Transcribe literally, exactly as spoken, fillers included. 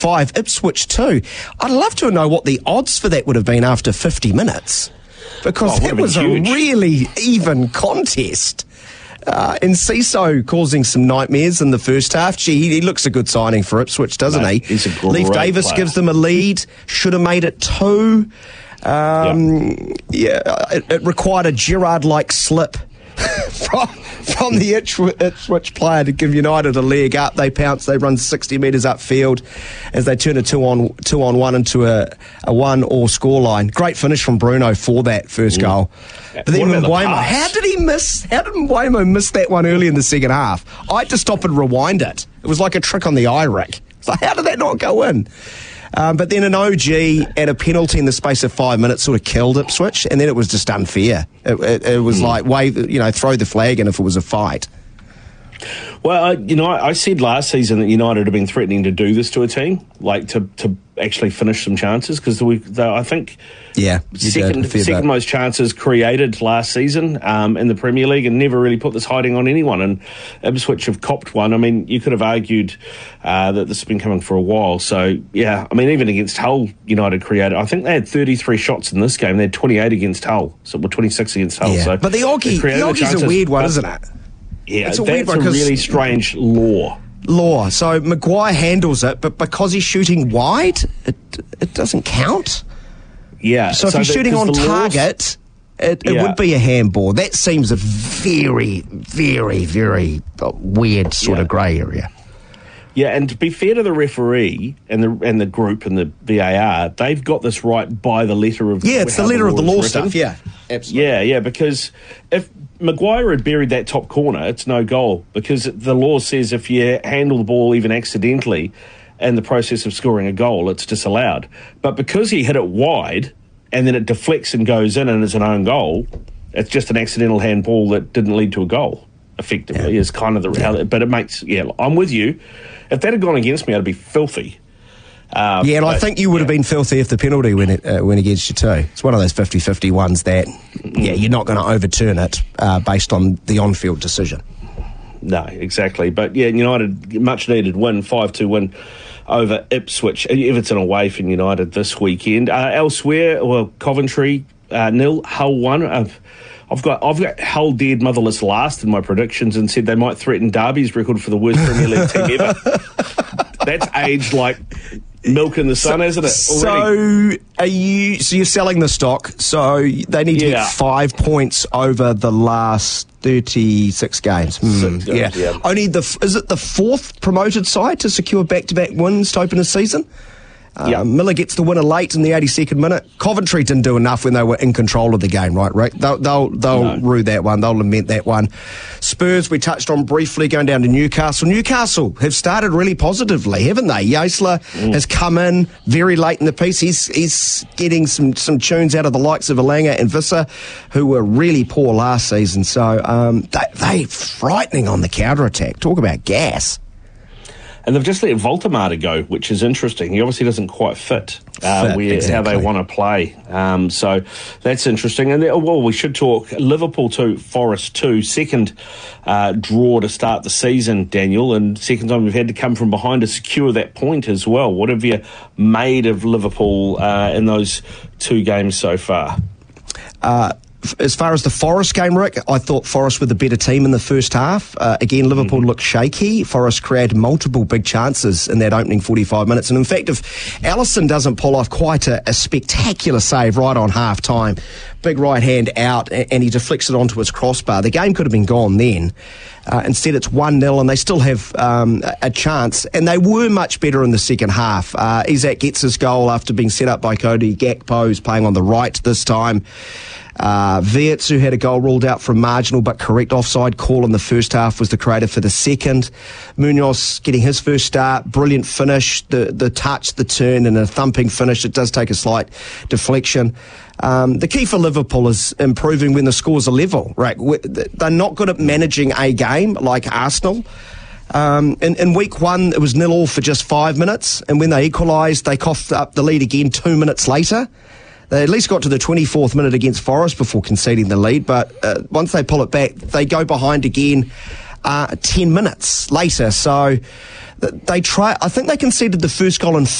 five, Ipswich two. I'd love to know what the odds for that would have been after fifty minutes, because oh, that was huge. a really even contest. Uh, and Ciso causing some nightmares in the first half. Gee, he, he looks a good signing for Ipswich, doesn't Mate, he? He's a great Leif Davis player. gives them a lead. Should have made it two. Um, yeah, yeah it, it required a Gerrard-like slip from, from the Ipswich player to give United a leg up. They pounce, they run sixty metres upfield as they turn a two on two on one into a, a one-all scoreline. Great finish from Bruno for that first mm. goal. But then Mbeumo, the how did he miss? How did Mbeumo miss that one early in the second half? I had to stop and rewind it. It was like a trick on the eye, Rick. So how did that not go in? Um, but then an O G and a penalty in the space of five minutes sort of killed Ipswich, and then it was just unfair. It, it, it was mm. like, wave, you know, throw the flag in if it was a fight. Well, uh, you know, I, I said last season that United had been threatening to do this to a team, like to, to actually finish some chances, because I think yeah, second second most chances created last season um, in the Premier League, and never really put this hiding on anyone. And Ipswich have copped one. I mean, you could have argued uh, that this has been coming for a while. So, yeah, I mean, even against Hull, United created. I think they had thirty-three shots in this game. They had twenty-eight against Hull, so well, twenty-six against Hull. Yeah. So but the Oggy, the Oggy's a weird one, isn't it? Yeah, it's a that's weird a really strange law. Law. So Maguire handles it, but because he's shooting wide, it it doesn't count. Yeah. So if so he's the, shooting on target, it, it yeah. would be a handball. That seems a very, very, very weird sort yeah. of grey area. Yeah, and to be fair to the referee and the and the group and the V A R, they've got this right by the letter of yeah, it's the letter of the law stuff. Yeah, absolutely. Yeah, yeah, because if Maguire had buried that top corner, it's no goal, because the law says if you handle the ball even accidentally in the process of scoring a goal, it's disallowed. But because he hit it wide and then it deflects and goes in and is an own goal, it's just an accidental handball that didn't lead to a goal. Effectively, yeah. is kind of the reality. But it makes yeah, I'm with you. If that had gone against me, I'd be filthy. Um, yeah, and but, I think you would yeah. have been filthy if the penalty went, uh, went against you too. It's one of those fifty-fifty ones that, yeah, you're not going to overturn it uh, based on the on-field decision. No, exactly. But, yeah, United, much-needed win, five two win over Ipswich. Everton away from United this weekend. Uh, elsewhere, well, Coventry, uh, nil, Hull one. Uh, I've got I've got Hull dead motherless last in my predictions, and said they might threaten Derby's record for the worst Premier League team ever. That's aged like milk in the sun, so, isn't it? Already. So are you? So you're selling the stock. So they need to yeah. get five points over the last thirty-six games. Mm, so, yeah. yeah. Only the is it the fourth promoted side to secure back-to-back wins to open a season? Uh, yeah. Miller gets the winner late in the eighty-second minute. Coventry didn't do enough when they were in control of the game, right, Rick? They'll, they'll, they'll no. rue that one. They'll lament that one. Spurs, we touched on briefly, going down to Newcastle. Newcastle have started really positively, haven't they? Yasler mm. has come in very late in the piece. He's he's getting some, some tunes out of the likes of Elanga and Visser, who were really poor last season. So um, they, they're frightening on the counter-attack. Talk about gas. And they've just let Voltemata go, which is interesting. He obviously doesn't quite fit, uh, fit where, exactly. how they want to play. Um, so that's interesting. And then, well, we should talk Liverpool two, Forest two, second uh, draw to start the season, Daniel, and second time we've had to come from behind to secure that point as well. What have you made of Liverpool uh, in those two games so far? Uh As far as the Forest game, Rick, I thought Forest were the better team in the first half. Uh, again, Liverpool mm-hmm. looked shaky. Forest created multiple big chances in that opening forty-five minutes. And in fact, if Alisson doesn't pull off quite a, a spectacular save right on half-time, big right hand out, and he deflects it onto his crossbar, the game could have been gone then. Uh, instead, it's one nil, and they still have um, a, a chance. And they were much better in the second half. Uh, Isak gets his goal after being set up by Cody Gakpo, who's playing on the right this time. Uh, Wirtz, who had a goal ruled out from marginal but correct offside call in the first half, was the creator for the second. Munoz getting his first start, brilliant finish, the the touch, the turn, and a thumping finish. It does take a slight deflection. Um, the key for Liverpool is improving when the scores are level. Right, they're not good at managing a game like Arsenal. Um, in, in week one, it was nil all for just five minutes, and when they equalised, they coughed up the lead again two minutes later. They at least got to the twenty-fourth minute against Forest before conceding the lead, but uh, once they pull it back, they go behind again. uh, ten minutes later. So they try. I think they conceded the first goal in